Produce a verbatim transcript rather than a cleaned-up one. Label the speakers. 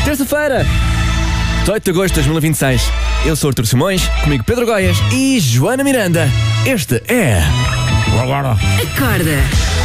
Speaker 1: Terça-feira, dezoito de agosto de dois mil e vinte e seis. Eu sou Artur Simões, comigo Pedro Goias e Joana Miranda. Este é...
Speaker 2: Agora.
Speaker 3: Acorda.